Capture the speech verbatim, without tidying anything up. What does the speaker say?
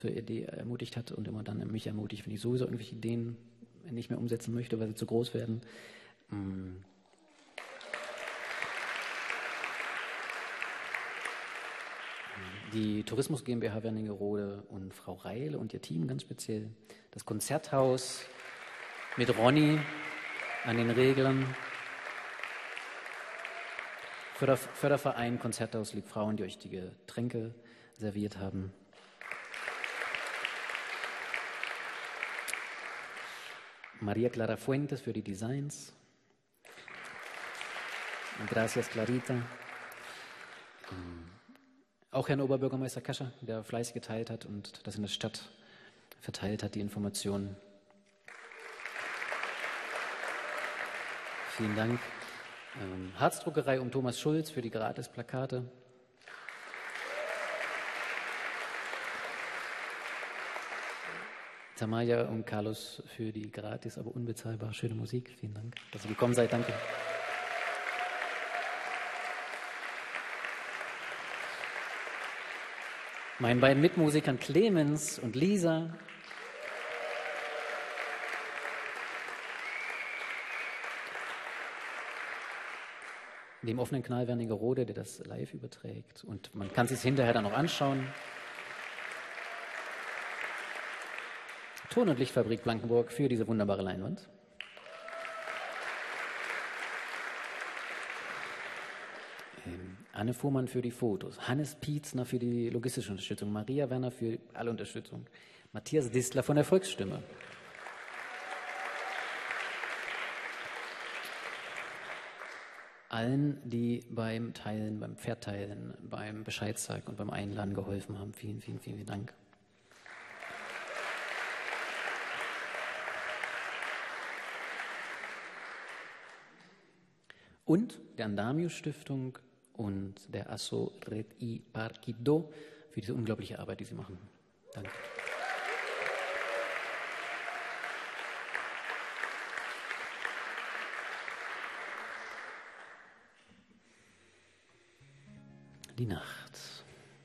zur Idee ermutigt hat und immer dann mich ermutigt, wenn ich sowieso irgendwelche Ideen nicht mehr umsetzen möchte, weil sie zu groß werden. Die Tourismus GmbH Wernigerode und Frau Reil und ihr Team ganz speziell. Das Konzerthaus mit Ronny an den Reglern. Förder, Förderverein Konzerthaus Lieb Frauen, die euch die Getränke serviert haben. Maria Clara Fuentes für die Designs. Gracias, Clarita. Auch Herrn Oberbürgermeister Kascher, der fleißig geteilt hat und das in der Stadt verteilt hat, die Informationen. Vielen Dank. Ähm, Harzdruckerei um Thomas Schulz für die Gratis-Plakate. Tamaya und Carlos für die gratis, aber unbezahlbar schöne Musik. Vielen Dank, dass ihr gekommen seid. Danke. Meinen beiden Mitmusikern Clemens und Lisa. Dem offenen Kanal Wernigerode, der das live überträgt. Und man kann es sich hinterher dann noch anschauen. Ton- und Lichtfabrik Blankenburg für diese wunderbare Leinwand. Ähm, Anne Fuhrmann für die Fotos, Hannes Pietzner für die logistische Unterstützung, Maria Werner für alle Unterstützung, Matthias Distler von der Volksstimme. Allen, die beim Teilen, beim Verteilen, beim Bescheidsagen und beim Einladen geholfen haben. Vielen, vielen, vielen Dank. Und der Andamius-Stiftung und der Asso Red y Partido für diese unglaubliche Arbeit, die sie machen. Danke. Die Nacht.